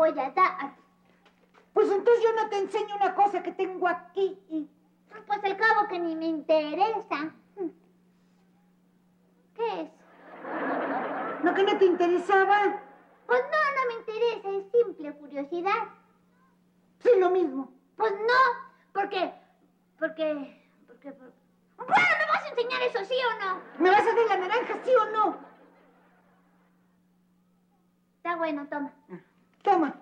voy a dar. Pues entonces yo no te enseño una cosa que tengo aquí. Pues al cabo que ni me interesa. ¿Qué es? ¿No que no te interesaba? Pues no me interesa, es simple curiosidad. Sí, lo mismo. Pues no, porque... Bueno, ¿me vas a enseñar eso, sí o no? ¿Me vas a dar la naranja, sí o no? Está bueno, toma. Toma.